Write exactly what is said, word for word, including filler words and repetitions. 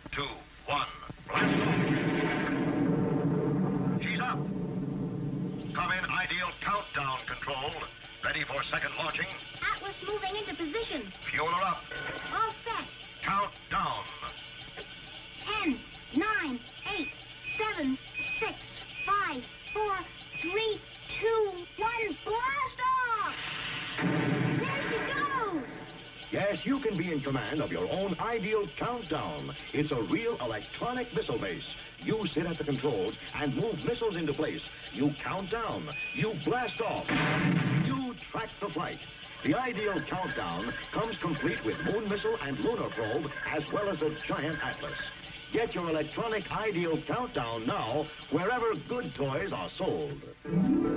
two, one, blast off. She's up. Come in ideal countdown control. Ready for second launching. Atlas moving into position. Fuel her up. All set. Countdown. Ten, nine, eight, seven, six, five, four, three, two, one, blast off! There she goes! Yes, you can be in command of your own ideal countdown. It's a real electronic missile base. You sit at the controls and move missiles into place. You count down. You blast off. You track the flight. The ideal countdown comes complete with moon missile and lunar probe, as well as a giant Atlas. Get your electronic ideal countdown now, wherever good toys are sold.